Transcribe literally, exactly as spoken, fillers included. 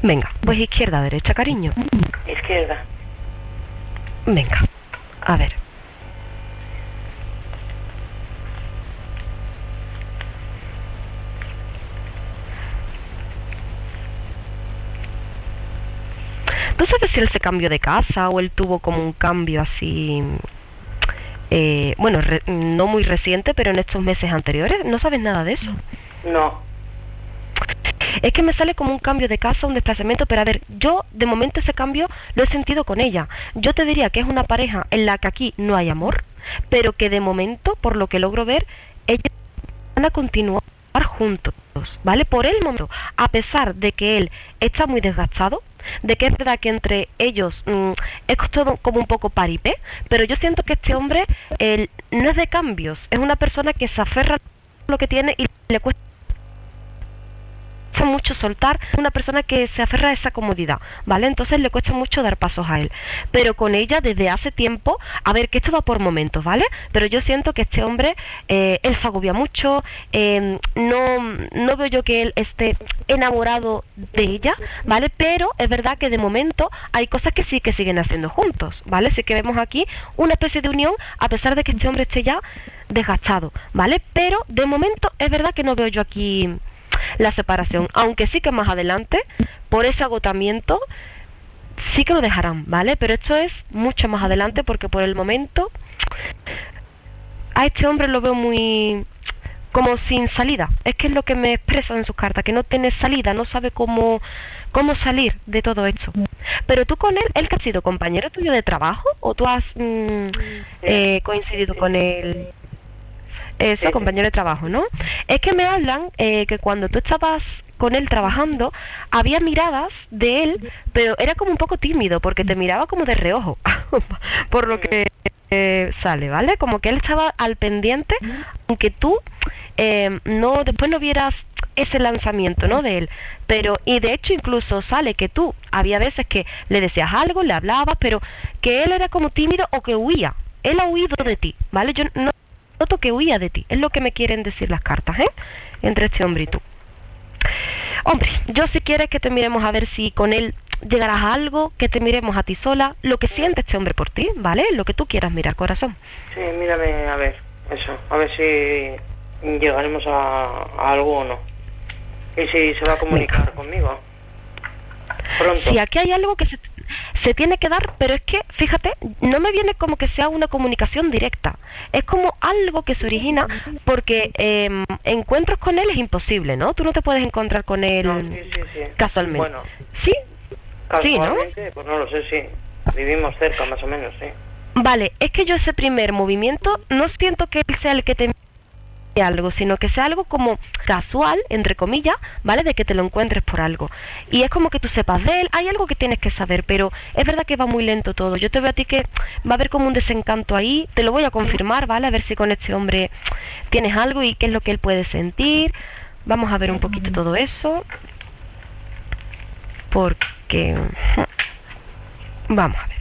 Venga, pues izquierda, derecha, cariño. Izquierda. Venga, a ver. ¿Tú sabes si él se cambió de casa o él tuvo como un cambio así, eh, bueno, re, no muy reciente, pero en estos meses anteriores? ¿No sabes nada de eso? No. Es que me sale como un cambio de casa, un desplazamiento, pero a ver, yo de momento ese cambio lo he sentido con ella. Yo te diría que es una pareja en la que aquí no hay amor, pero que de momento, por lo que logro ver, ellos van a continuar juntos, ¿vale? Por el momento, a pesar de que él está muy desgastado, de que es verdad que entre ellos mmm, es todo como un poco paripé, pero yo siento que este hombre él, no es de cambios, es una persona que se aferra a lo que tiene y le cuesta mucho soltar, una persona que se aferra a esa comodidad, ¿vale? Entonces le cuesta mucho dar pasos a él, pero con ella desde hace tiempo, a ver, que esto va por momentos, ¿vale? Pero yo siento que este hombre, eh, él se agobia mucho, eh, no, no veo yo que él esté enamorado de ella, ¿vale? Pero es verdad que de momento hay cosas que sí que siguen haciendo juntos, ¿vale? Sí que vemos aquí una especie de unión, a pesar de que este hombre esté ya desgastado, ¿vale? Pero de momento es verdad que no veo yo aquí la separación, aunque sí que más adelante, por ese agotamiento, sí que lo dejarán, ¿vale? Pero esto es mucho más adelante, porque por el momento a este hombre lo veo muy como sin salida. Es que es lo que me expresa en sus cartas, que no tiene salida, no sabe cómo cómo salir de todo esto. Pero tú con él, ¿él que ha sido compañero tuyo de trabajo? ¿O tú has mm, eh, coincidido con él? Eso, sí, compañero de trabajo, ¿no? Es que me hablan eh, que cuando tú estabas con él trabajando, había miradas de él, pero era como un poco tímido, porque te miraba como de reojo, por lo que eh, sale, ¿vale? Como que él estaba al pendiente, aunque tú eh, no después no vieras ese lanzamiento, ¿no? De él, pero, y de hecho incluso sale que tú, había veces que le decías algo, le hablabas, pero que él era como tímido o que huía, él ha huido de ti, ¿vale? Yo no noto que huía de ti, es lo que me quieren decir las cartas, ¿eh? Entre este hombre y tú. Hombre, yo si quieres que te miremos a ver si con él llegarás a algo, que te miremos a ti sola, lo que siente este hombre por ti, ¿vale? Lo que tú quieras mirar, corazón. Sí, mírame, a ver, eso, a ver si llegaremos a, a algo o no. Y si se va a comunicar Venga. conmigo. Pronto. Si aquí hay algo que se, se tiene que dar, pero es que, fíjate, no me viene como que sea una comunicación directa. Es como algo que se origina porque eh, encuentros con él es imposible, ¿no? Tú no te puedes encontrar con él no, sí, sí, sí. casualmente. Bueno, ¿sí? Casualmente, ¿Sí, no? Pues no lo sé, sí. Vivimos cerca, más o menos, sí. Vale, es que yo ese primer movimiento no siento que él sea el que te algo, sino que sea algo como casual, entre comillas, ¿vale? De que te lo encuentres por algo. Y es como que tú sepas de él, hay algo que tienes que saber, pero es verdad que va muy lento todo. Yo te veo a ti que va a haber como un desencanto ahí, te lo voy a confirmar, ¿vale? A ver si con este hombre tienes algo y qué es lo que él puede sentir. Vamos a ver un poquito todo eso. Porque... Vamos a ver.